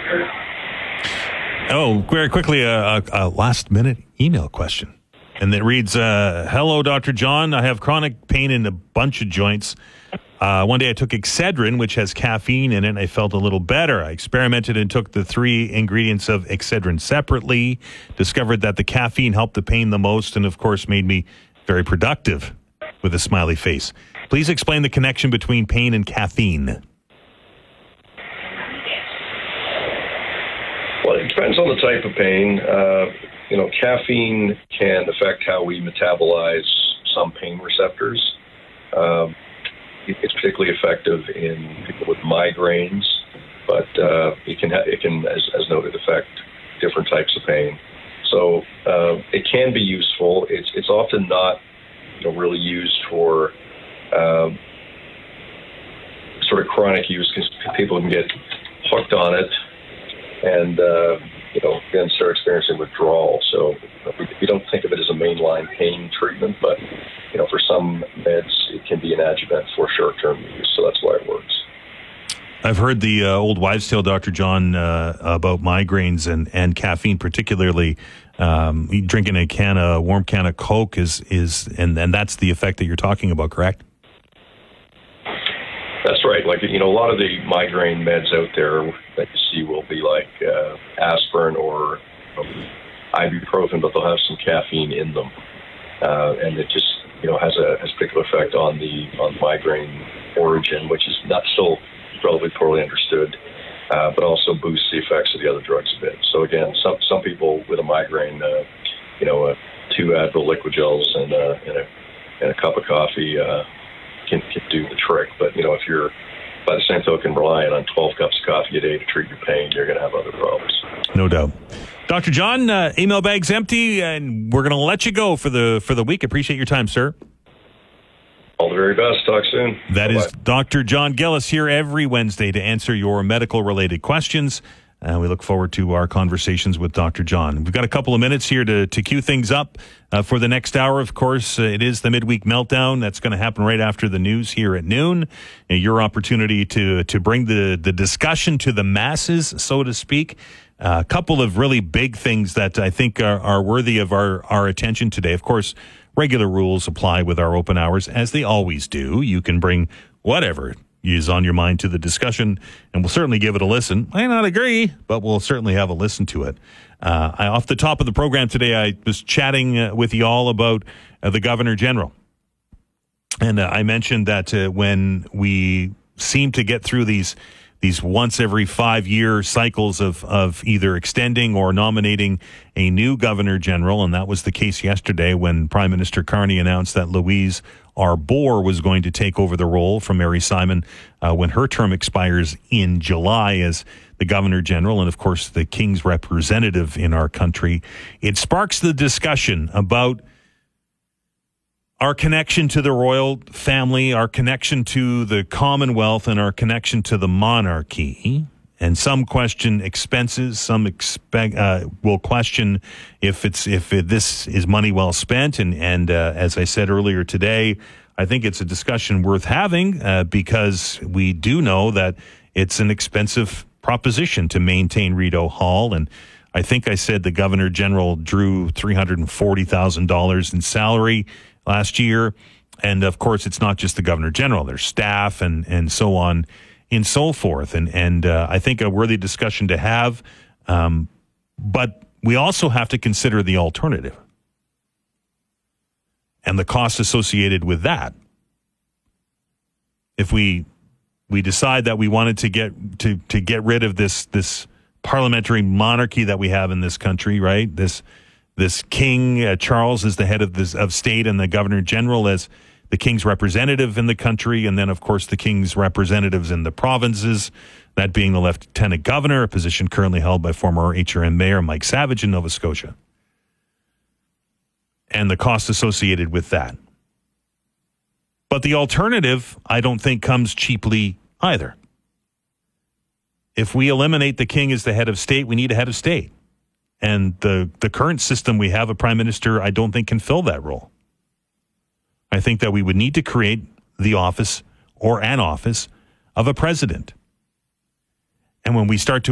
Oh, very quickly, a last-minute email question. And it reads, hello, Dr. John. I have chronic pain in a bunch of joints. One day I took Excedrin, which has caffeine in it, and I felt a little better. I experimented and took the 3 ingredients of Excedrin separately, discovered that the caffeine helped the pain the most, and of course made me very productive, with a smiley face. Please explain the connection between pain and caffeine. Well, it depends on the type of pain. Caffeine can affect how we metabolize some pain receptors. It's particularly effective in people with migraines, but it can, as noted, affect different types of pain. So it can be useful. It's often not, really used for sort of chronic use, because people can get hooked on it and then start experiencing withdrawal. So we don't think of it as a mainline pain treatment, but for some meds it can be an adjuvant for short-term use. So that's why it works. I've heard the old wives' tale, Dr. John, about migraines and caffeine, particularly drinking a warm can of Coke and that's the effect that you're talking about, correct? That's right. Like, a lot of the migraine meds out there that you see will be like aspirin or ibuprofen, but they'll have some caffeine in them. And it just, has a particular effect on the migraine origin, which is not still relatively poorly understood, but also boosts the effects of the other drugs a bit. So again, some people with a migraine, 2 Advil liquid gels and a cup of coffee can do the trick. But if you're, by the same token, relying on 12 cups of coffee a day to treat your pain, you're going to have other problems. No doubt. Dr. John, email bag's empty, and we're going to let you go for the week. Appreciate your time, sir. All the very best. Talk soon. That Bye-bye. is Dr. John Gillis here every Wednesday to answer your medical-related questions. We look forward to our conversations with Dr. John. We've got a couple of minutes here to cue things up for the next hour. Of course, it is the Midweek Meltdown. That's going to happen right after the news here at noon. Your opportunity to bring the discussion to the masses, so to speak. A couple of really big things that I think are worthy of our attention today. Of course, regular rules apply with our open hours, as they always do. You can bring whatever is on your mind to the discussion, and we'll certainly give it a listen. I may not agree, but we'll certainly have a listen to it. Off the top of the program today, I was chatting with you all about the Governor General. And I mentioned that when we seem to get through these once every 5-year cycles of either extending or nominating a new Governor General, and that was the case yesterday when Prime Minister Carney announced that Louise Arbour was going to take over the role from Mary Simon when her term expires in July as the Governor General and, of course, the King's representative in our country. It sparks the discussion about our connection to the royal family, our connection to the Commonwealth, and our connection to the monarchy. And some question expenses. Some will question if this is money well spent. And as I said earlier today, I think it's a discussion worth having because we do know that it's an expensive proposition to maintain Rideau Hall. And I think I said the Governor General drew $340,000 in salary last year. And of course, it's not just the Governor General, there's staff and so on and so forth. And I think a worthy discussion to have. But we also have to consider the alternative and the cost associated with that. If we decide that we wanted to get rid of this parliamentary monarchy that we have in this country, right? This King Charles is the head of state, and the Governor General as the King's representative in the country, and then, of course, the King's representatives in the provinces, that being the Lieutenant Governor, a position currently held by former HRM Mayor Mike Savage in Nova Scotia, and the cost associated with that. But the alternative, I don't think, comes cheaply either. If we eliminate the King as the head of state, we need a head of state. And the current system we have, a prime minister, I don't think can fill that role. I think that we would need to create the office or an office of a president. And when we start to